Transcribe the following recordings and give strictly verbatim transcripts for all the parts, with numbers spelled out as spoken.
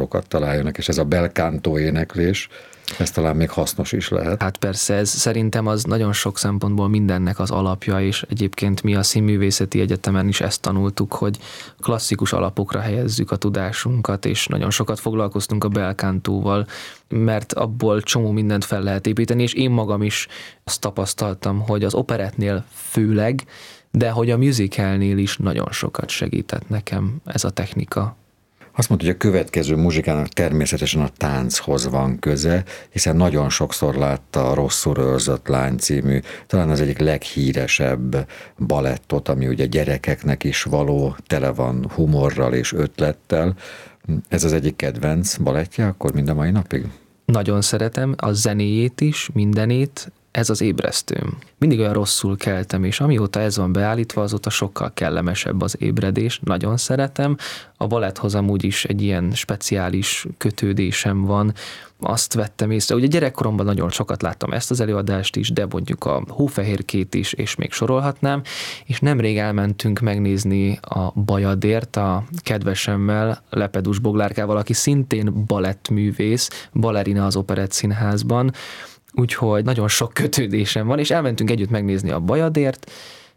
dalokat találjanak, és ez a bel canto éneklés, ez talán még hasznos is lehet. Hát persze, ez szerintem az nagyon sok szempontból mindennek az alapja, és egyébként mi a Színművészeti Egyetemen is ezt tanultuk, hogy klasszikus alapokra helyezzük a tudásunkat, és nagyon sokat foglalkoztunk a bel cantóval, mert abból csomó mindent fel lehet építeni, és én magam is azt tapasztaltam, hogy az operettnél főleg, de hogy a musicalnél is nagyon sokat segített nekem ez a technika. Azt mondta, hogy a következő muzsikának természetesen a tánchoz van köze, hiszen nagyon sokszor látta a Rosszul őrzött lány című, talán az egyik leghíresebb balettot, ami ugye gyerekeknek is való, tele van humorral és ötlettel. Ez az egyik kedvenc balettje akkor mind a mai napig? Nagyon szeretem, a zenéjét is, mindenét, ez az ébresztőm. Mindig olyan rosszul keltem, és amióta ez van beállítva, azóta sokkal kellemesebb az ébredés. Nagyon szeretem. A baletthoz amúgy is egy ilyen speciális kötődésem van. Azt vettem észre. Ugye gyerekkoromban nagyon sokat láttam ezt az előadást is, de mondjuk a Hófehérkét is, és még sorolhatnám. És nemrég elmentünk megnézni a Bajadért a kedvesemmel, Lepedus Boglárkával, aki szintén balettművész, balerina az Operett Színházban. Úgyhogy nagyon sok kötődésem van, és elmentünk együtt megnézni a Bajadért,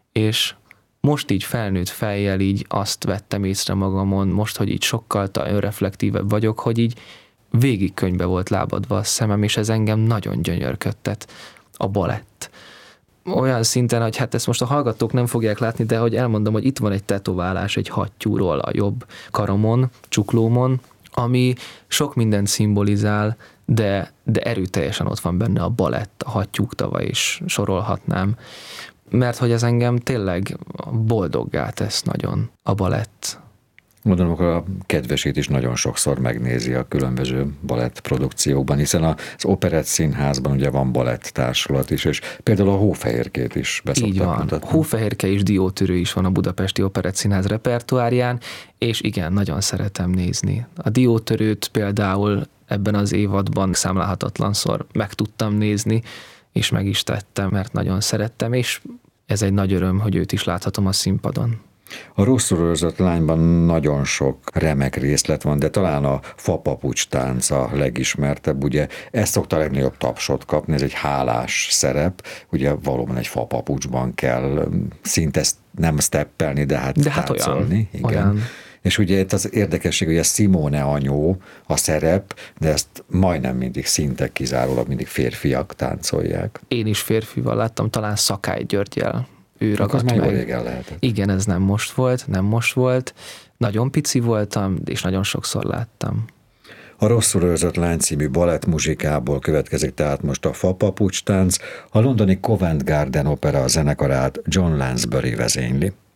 és most így felnőtt fejjel így azt vettem észre magamon, most, hogy így sokkal önreflektívebb vagyok, hogy így végig könyvbe volt lábadva a szemem, és ez engem nagyon gyönyörködtet, a balett. Olyan szinten, hogy hát ezt most a hallgatók nem fogják látni, de hogy elmondom, hogy itt van egy tetoválás egy hattyúról a jobb karomon, csuklómon, ami sok mindent szimbolizál, de, de erőteljesen ott van benne a balett, a hattyúktava, és sorolhatnám. Mert hogy ez engem tényleg boldoggá tesz nagyon, a balett. Mondom, akkor a kedvesét is nagyon sokszor megnézi a különböző balett produkciókban, hiszen az Operett Színházban ugye van balett társulat is, és például a Hófehérkét is beszoktak Így van. mutatni. Hófehérke és diótörő is van a Budapesti Operett Színház repertoárján, és igen, nagyon szeretem nézni. A diótörőt például ebben az évadban számlálhatatlanszor meg tudtam nézni, és meg is tettem, mert nagyon szerettem, és ez egy nagy öröm, hogy őt is láthatom a színpadon. A Rosszul őrzött lányban nagyon sok remek részlet van, de talán a fapapucs tánc a legismertebb, ugye ezt szokta a legnagyobb tapsot kapni, ez egy hálás szerep, ugye valóban egy fapapucsban kell szinte nem steppelni, de hát de hát táncolni. Olyan, igen. olyan. És ugye itt az érdekesség, hogy a Simone anyó a szerep, de ezt majdnem mindig szinte kizárólag mindig férfiak táncolják. Én is férfival láttam, talán Szakály Györggyel. Ő ragadt ragadt meg. meg. Régen lehetett. Igen, ez nem most volt, nem most volt. Nagyon pici voltam, és nagyon sokszor láttam. A Rosszul őrzött lány című balettmuzsikából következik tehát most a Fapapucs tánc, a londoni Covent Garden Opera zenekarát John Lansbury vezényli.